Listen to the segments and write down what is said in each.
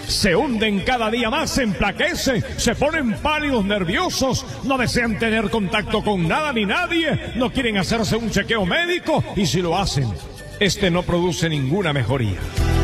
se hunden cada día más, se enflaquecen, se ponen pálidos, nerviosos, no desean tener contacto con nada ni nadie, no quieren hacerse un chequeo médico y si lo hacen, este no produce ninguna mejoría.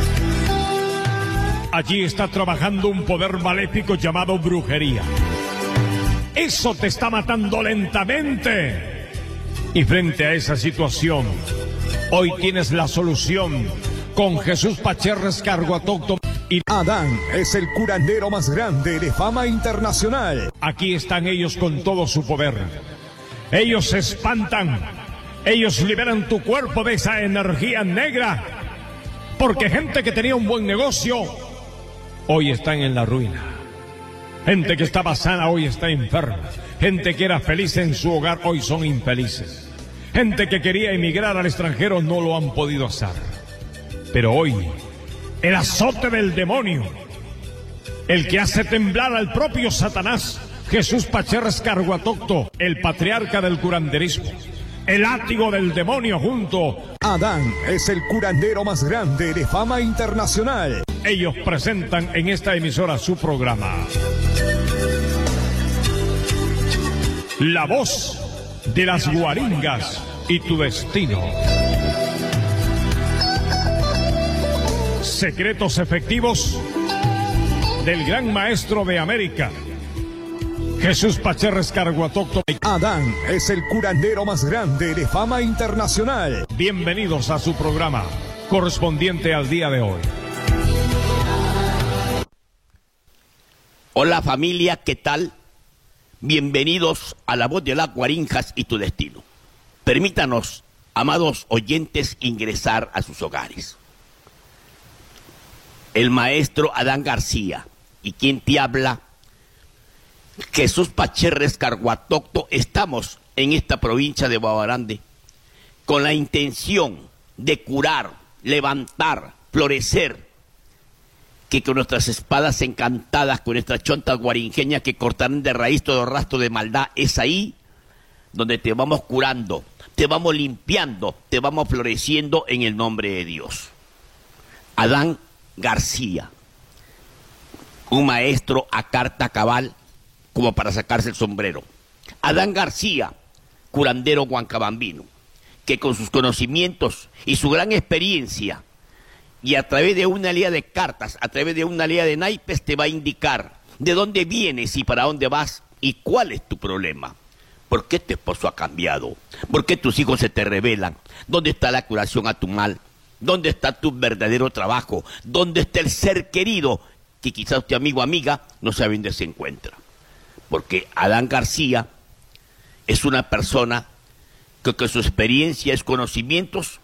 Allí está trabajando un poder maléfico llamado brujería. Eso te está matando lentamente. Y frente a esa situación, hoy tienes la solución con Jesús Pacherres Carguatócto. Adán es el curandero más grande de fama internacional. Aquí están ellos con todo su poder. Ellos se espantan. Ellos liberan tu cuerpo de esa energía negra. Porque gente que tenía un buen negocio, hoy están en la ruina. Gente que estaba sana, hoy está enferma. Gente que era feliz en su hogar, hoy son infelices. Gente que quería emigrar al extranjero, no lo han podido hacer. Pero hoy, el azote del demonio, el que hace temblar al propio Satanás, Jesús Pacherres Carguatócto, el patriarca del curanderismo, el látigo del demonio junto. Adán es el curandero más grande de fama internacional. Ellos presentan en esta emisora su programa. La voz de las guaringas y tu destino. Secretos efectivos del gran maestro de América, Jesús Pacherres Carguatócto. Adán es el curandero más grande de fama internacional. Bienvenidos a su programa correspondiente al día de hoy. Hola familia, ¿qué tal? Bienvenidos a La Voz de las Guaringas y tu destino. Permítanos, amados oyentes, ingresar a sus hogares. El maestro Adán García y quien te habla, Jesús Pacherres Carguatócto, estamos en esta provincia de Guabarande con la intención de curar, levantar, florecer, que con nuestras espadas encantadas, con nuestras chontas guaringeñas que cortarán de raíz todo rastro de maldad, es ahí donde te vamos curando, te vamos limpiando, te vamos floreciendo en el nombre de Dios. Adán García, un maestro a carta cabal, como para sacarse el sombrero. Adán García, curandero huancabambino, que con sus conocimientos y su gran experiencia, y a través de una línea de cartas, a través de una línea de naipes, te va a indicar de dónde vienes y para dónde vas y cuál es tu problema. ¿Por qué tu esposo ha cambiado? ¿Por qué tus hijos se te rebelan? ¿Dónde está la curación a tu mal? ¿Dónde está tu verdadero trabajo? ¿Dónde está el ser querido que quizás usted, amigo o amiga, no sabe dónde se encuentra? Porque Adán García es una persona que con su experiencia y conocimientos,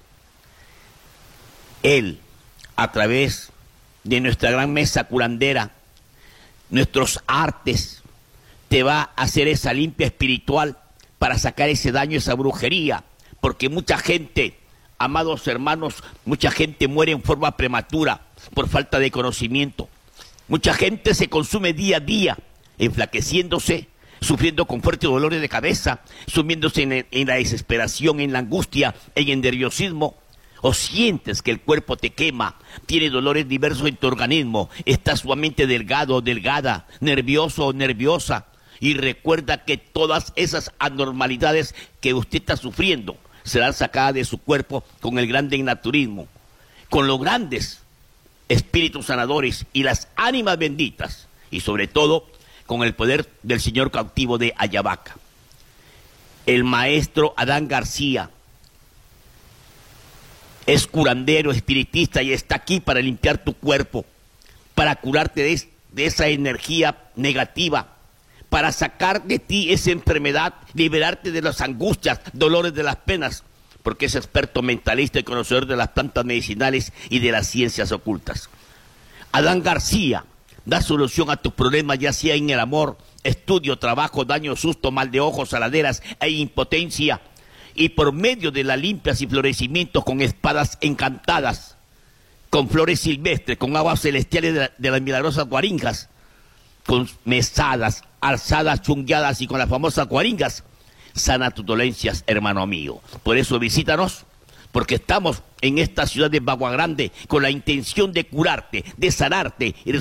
él, a través de nuestra gran mesa curandera, nuestros artes, te va a hacer esa limpia espiritual para sacar ese daño, esa brujería, porque mucha gente, amados hermanos, mucha gente muere en forma prematura por falta de conocimiento. Mucha gente se consume día a día, enflaqueciéndose, sufriendo con fuertes dolores de cabeza, sumiéndose en la desesperación, en la angustia, en el nerviosismo. O sientes que el cuerpo te quema, tiene dolores diversos en tu organismo, estás sumamente delgado o delgada, nervioso o nerviosa. Y recuerda que todas esas anormalidades que usted está sufriendo serán sacadas de su cuerpo con el grande naturismo, con los grandes espíritus sanadores y las ánimas benditas, y sobre todo con el poder del señor cautivo de Ayabaca. El maestro Adán García es curandero, espiritista y está aquí para limpiar tu cuerpo, para curarte de esa energía negativa, para sacar de ti esa enfermedad, liberarte de las angustias, dolores de las penas, porque es experto mentalista y conocedor de las plantas medicinales y de las ciencias ocultas. Adán García da solución a tus problemas, ya sea en el amor, estudio, trabajo, daño, susto, mal de ojos, saladeras e impotencia, y por medio de las limpias y florecimientos con espadas encantadas, con flores silvestres, con aguas celestiales de las milagrosas guaringas, con mesadas, alzadas, chungueadas y con las famosas guaringas, sana tus dolencias, hermano mío. Por eso visítanos, porque estamos en esta ciudad de Bagua Grande con la intención de curarte, de sanarte y